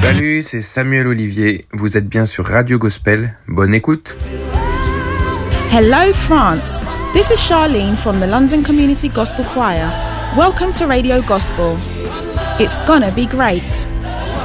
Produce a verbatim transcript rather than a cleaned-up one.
Salut, c'est Samuel Olivier. Vous êtes bien sur Radio Gospel. Bonne écoute. Hello France, this is Charlene from the London Community Gospel Choir. Welcome to Radio Gospel. It's gonna be great.